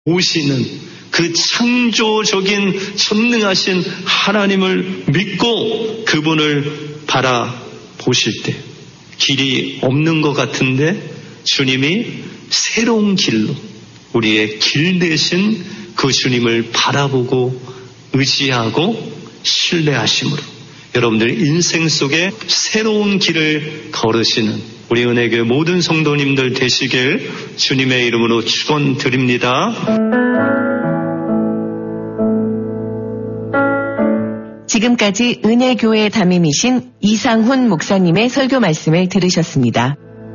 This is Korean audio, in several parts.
오시는 그 창조적인 전능하신 하나님을 믿고 그분을 바라보실 때 길이 없는 것 같은데 주님이 새로운 길로 우리의 길 대신 그 주님을 바라보고 의지하고 신뢰하심으로 여러분들 인생 속에 새로운 길을 걸으시는 우리 은혜교회 모든 성도님들 되시길 주님의 이름으로 축원드립니다. 지금까지 은혜교회 담임이신 이상훈 목사님의 설교 말씀을 들으셨습니다.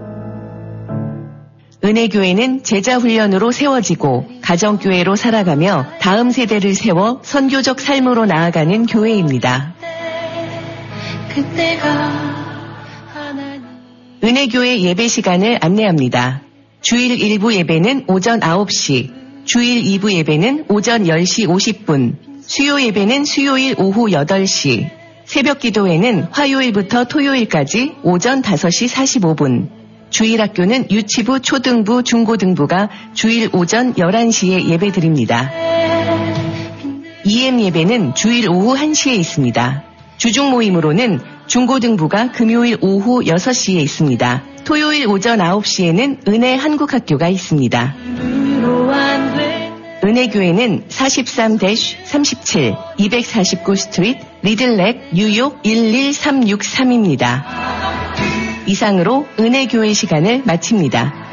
은혜교회는 제자훈련으로 세워지고 가정교회로 살아가며 다음 세대를 세워 선교적 삶으로 나아가는 교회입니다. 은혜교회 예배 시간을 안내합니다. 주일 1부 예배는 오전 9시, 주일 2부 예배는 오전 10시 50분, 수요 예배는 수요일 오후 8시, 새벽 기도회는 화요일부터 토요일까지 오전 5시 45분, 주일 학교는 유치부, 초등부, 중고등부가 주일 오전 11시에 예배드립니다. EM 예배는 주일 오후 1시에 있습니다. 주중 모임으로는 중고등부가 금요일 오후 6시에 있습니다. 토요일 오전 9시에는 은혜 한국학교가 있습니다. 은혜교회는 43-37 249 스트리트 리들렉 뉴욕 11363입니다. 이상으로 은혜교회 시간을 마칩니다.